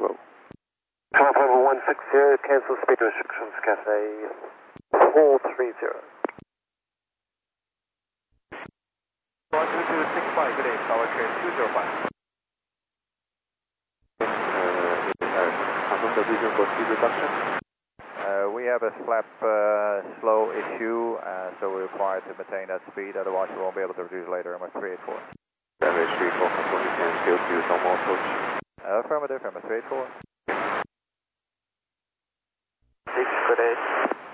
Papa 160, cancel speed restrictions, Cathay 430. 12265, good day, tower train 205. Confirm the reason for speed reduction. We have a flap slow issue, so we're required to maintain that speed, otherwise we won't be able to reduce later. I'm at 384. Damage 34, confirm you can still use normal approach. Affirmative, I'm at 384. 6, good day.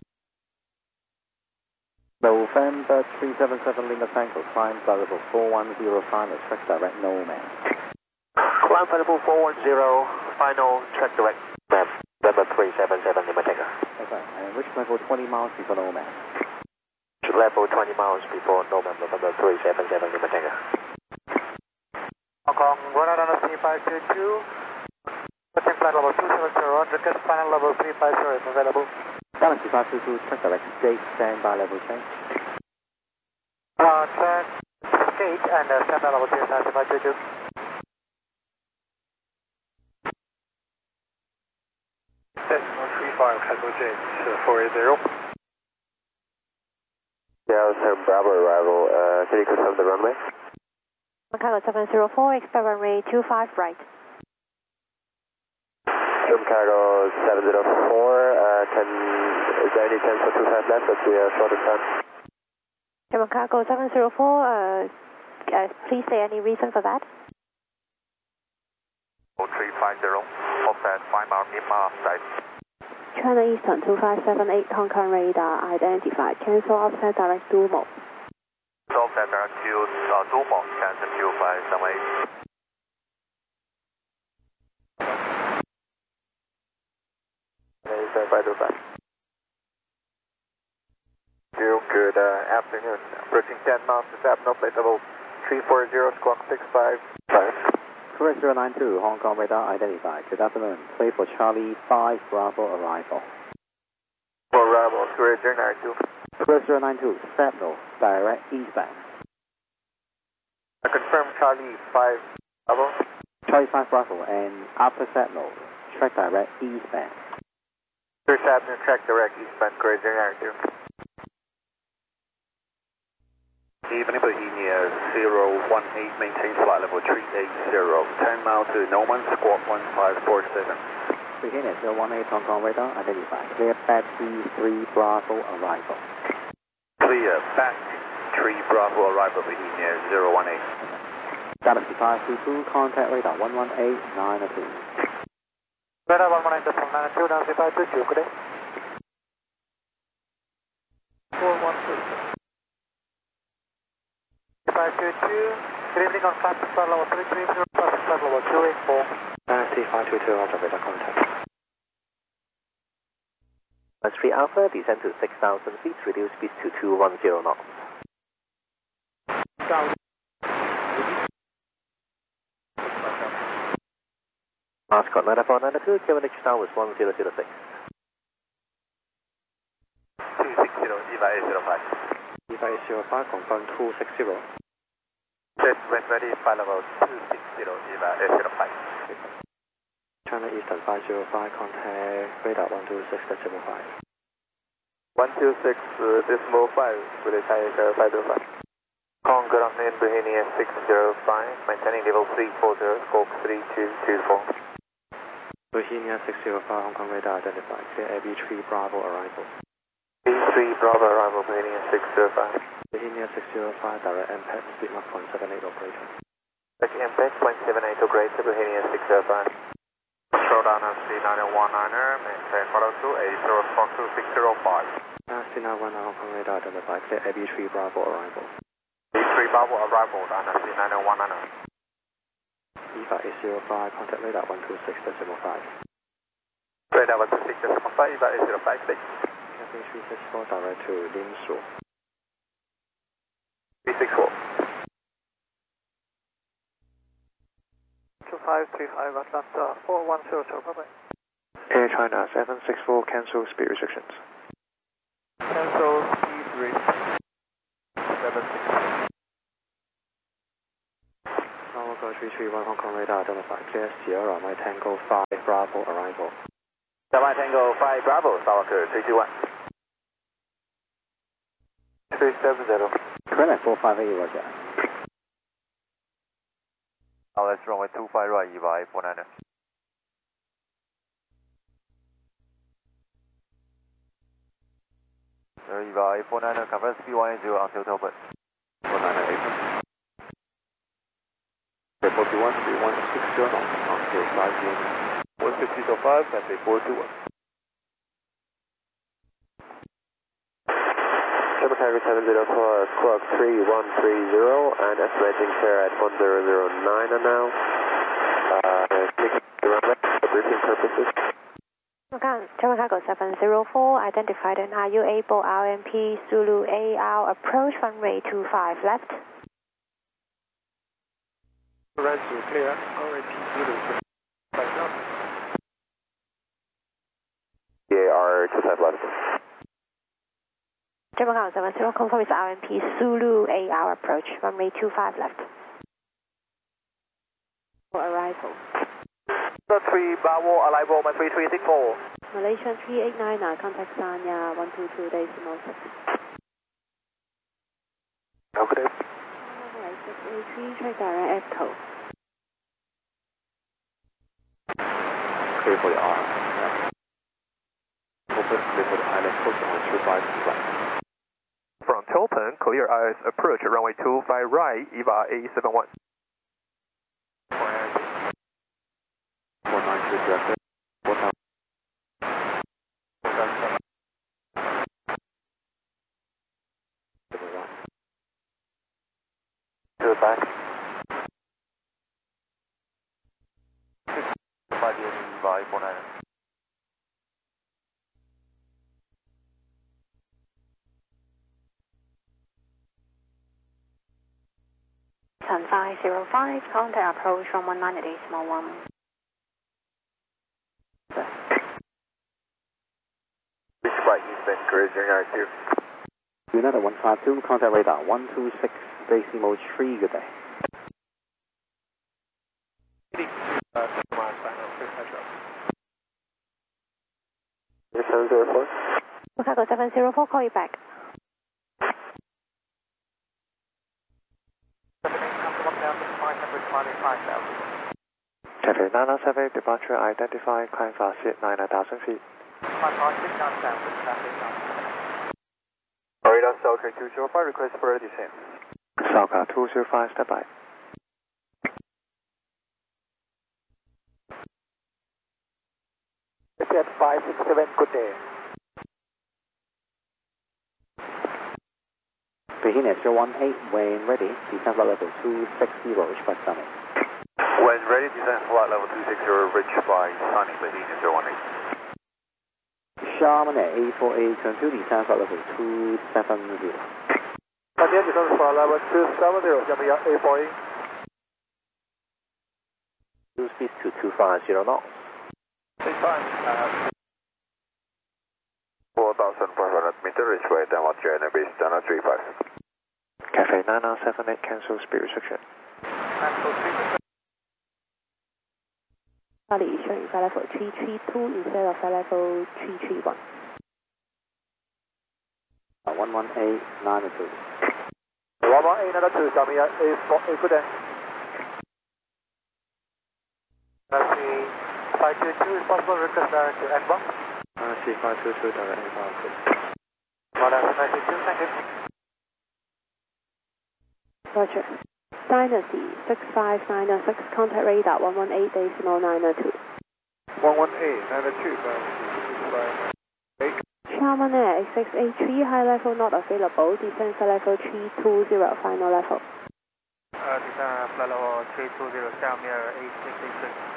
November 377 Lima Tango, climb variable 410, final track direct, no man. Climb variable 410, final track direct, ma'am. November 377 Lima Tango. Okay, and which level 20 miles before no man? Level 20 miles before November, November 377 Lima Tango. Hong Kong, run out on a 3522. Touching flight level 270, request final level 350 is available. Galaxy 522, track direct, gate, standby level change. Track, gate, and standby level 35522. Decimal 35, Castle James, 480. Yeah, sir, Bravo arrival. Can you confirm the runway? Chicago 704, expect runway 25 right. Chicago 704, is there any chance for 25 left as we are short of time? Chicago 704, please say any reason for that? 0350, offset 5 mile Myanmar side. China Eastern 2578, Hong Kong radar identified. Cancel offset direct Dumo. Offset direct to Dumo, cancel Q578. Good afternoon. Approaching 10 miles to Sabno, plate level 340, squawk 655. Correct 092, Hong Kong radar identified. Good afternoon. Play for Charlie 5 Bravo arrival. For arrival, correct 092. Correct 092, Sabno, direct eastbound. I confirm Charlie 5 Bravo. Charlie 5 Bravo, and after Sabno, track direct eastbound. Sir Sabno, track direct eastbound, correct 092. Evening Bohemia 018, maintain flight level 380, 10 miles to Norman, squawk 1547. Bohemia 018, Hong Kong radar identified. Clear back 3 Bravo arrival. Clear back 3 Bravo arrival, Bohemia 018. Galaxy 522, contact radar 118.902. Radar 118.902, Galaxy 522, good day. 413. 522, good evening on flight level 330, flight level 284. Galaxy 522, Roger, radar contact. 3 Alpha, descend to 6,000 feet, reduce speed to 210 knots. Mascot 9492, Kevin Tower was 1006. 260, EVA 805. EVA 805, confirm 260. Set when ready, flight level 260, EVA 805. China Eastern 505, contact radar 126.05. 126.5, with a China 505. Kong, good afternoon, Bohemia 605, maintaining level 340, squawk 3224. Bohemia 605, Hong Kong radar identified. Clear AB3 Bravo arrival. B3 Bravo arrival, Bohemia 605. Bohemia 605, direct impact, speed mark 0.78 operator. Direct impact 0.78 operator, Bohemia 605. Control down on C9019er, maintain follow to 8042 605. C91 Hong Kong radar identified. Clear AB3 Bravo arrival. B3 Bravo arrival down on C9019er. EVA 805, contact radar 126.05. Radar 126.05, EVA 805, please. Cathay 364, direct to Lim Su. 364. 2535 Atlanta 4100, bye-bye. Air China 764, cancel speed restrictions. Cancel speed restriction 764. Tower 331 Hong Kong radar identified. Clear Sierra, my Tango 5 Bravo arrival. My Tango 5 Bravo, Stalker 321. 370. Correct, 458 roger. Now let's runway 25 right, EVA 849er. EVA 849er, conference speed 180 until Topet. 498. 41, 3160 knots until 5 p.m. 150.5, Cathay 421. German Tiger 704, squawk 3130, and estimating clear at 1009 now. For briefing purposes. German Cargo 704, identified, and are you able RMP Zulu AR approach runway 25 left? Rescue clear, RMP Zulu 25 left. AR 25 left. German Cargo 70, confirm is RMP Zulu AR approach runway 25 left. For arrival. 3 Bravo, arrival, my 3364. Malaysian 389, contact Sanya 122.6. Good day. Malaysia 683, trade direct Echo. Clear for the R. Open, clear for the island coast on 25 flight. From Topen, clear IS approach runway 25 right, EVA A71. 492 director. 4,000. To the back. 5 years, EVA 849er. Sun 505, contact approach from 190.1. Reach flight Eastern, Courier 092. United 152, contact radar 126, decimal 3, good day. Yes, 704. Cargo 704, call you back. Cathay 997, departure identified, climb fast at 9,000 feet. Radar Stalker 205, request for a descent. Stalker 205, stand by. At 567, good day. Beginner 018, when ready, descent flight level 260, reach by summit. When ready, descent flight level 260, reach by Sunny, Bahena 018. Sharman at 848, turn to descent flight level 270. Again, descent flight level 270, Jamia 848. Cruise speed to 250 knots. 4,500 meter, reach by Denmark China base, Dana 35. Cathay 9978, cancel speed restriction. Bali issuing flight level 332 instead of flight level 331. 11892. 11892, Jamia 848, good day. Let's see, 522 is possible, request direct to Edinburgh. C522, direct inbound. Model 92, thank you. Roger. Dynasty 6596, contact radar 118.902. 11892, Charman Air 8683, high level not available, descent flight level 320, final level. Descent flight level 320, Xiaomi 8683.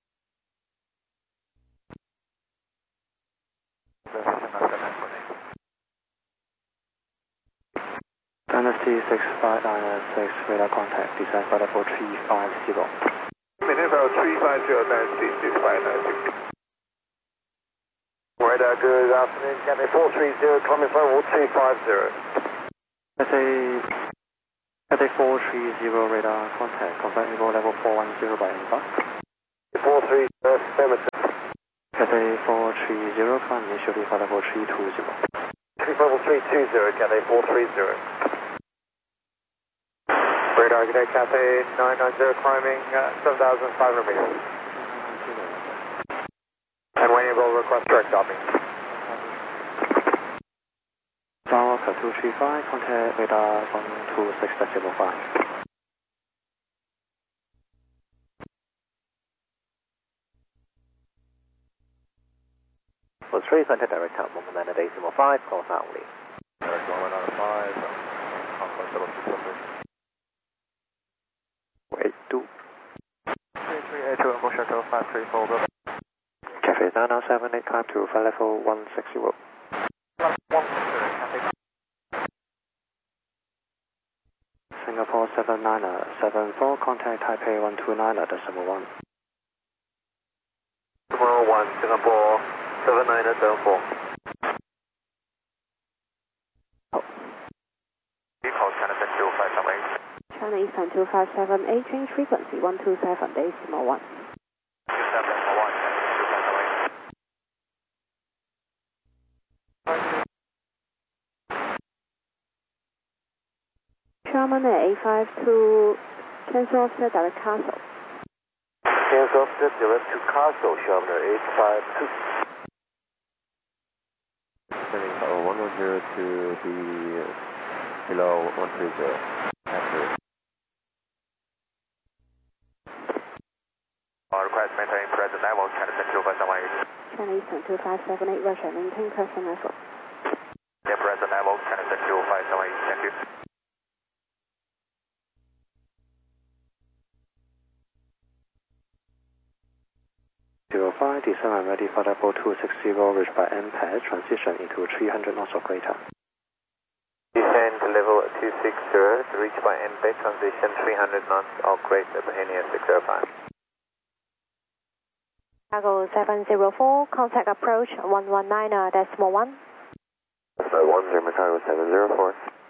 Dynasty 6596, radar contact, descent flight level 350. Maintain level 350, Dynasty 6596. Radar, good afternoon, Cathay 430, climbing level 250. Cathay Cathay 430 radar contact, confirm Eagle level 410 by N5. 43, affirmative. Cathay 430, climb initially for level 320. Level 320, Cathay 430. Radar, good day, Cathay 990, climbing 7,500 meters. And when you will request direct stopping. Skyhawk 235, contact radar 126.05. For 3, contact direct up, moment at decimal 5, call out only. Direct moment on 5, contact level 600. Wait, 2. 3382, motion to 534, go. Cathay 9978, climb to flight level 160. Singapore 7974, contact Taipei 129.1. Tomorrow 1, Singapore 7974. Default China 257. China Eastern 2578, change frequency 127.1. 271. Sherman at 852, cancel offset direct Castle. Cancel offset direct to Castle, Sherman 852. Sending 110 to be below 130. Accurate. Request maintain present level, China 257. China Eastern 2578, Russia, maintain present level. Yeah, present level, China 257, thank you. Descend and ready for level 260, reached by MPAD, transition into 300 knots or greater. Descend to level 260, reach by MPAD, transition 300 knots or greater, Bahania 605. Chicago 704, contact approach 119.1. So 10, Chicago 704.